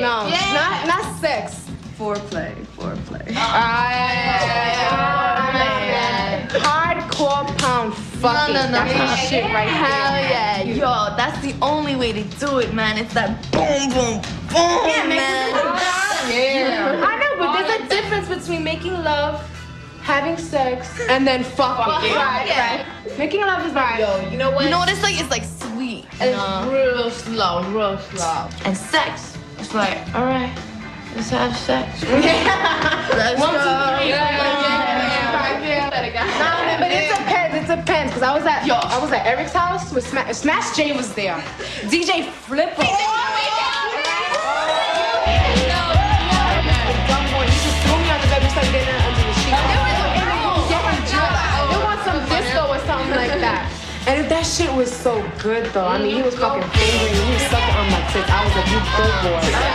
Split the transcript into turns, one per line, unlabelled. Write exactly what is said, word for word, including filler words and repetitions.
no.
Yeah.
Not, not sex.
Foreplay, foreplay.
Oh, man. Hardcore pound fucking.
No, no, no.
That's my shit right
Hell
there.
yeah. Yo, that's the only way to do it, man. It's that boom, boom, boom,
Yeah,
man.
Yeah. I know, but there's a difference between making love, having sex, and then fucking.
Right,
right. Making love is like, yo, you know what?
You know what it's like? It's like sweet.
It's
know?
real slow, real slow.
And sex, it's like, all right, let's have sex.
One, two, three.
Let's
One,
go.
two, three.
Yeah,
Yeah, yeah, yeah. Nah, but it depends. It depends. Cause I was at yo, I was at Eric's house with Smash. Smash J was there. D J Flipper. And that shit was so good though. I mean, he was fucking fingering me, he was sucking on my tits. I was like, you good boy.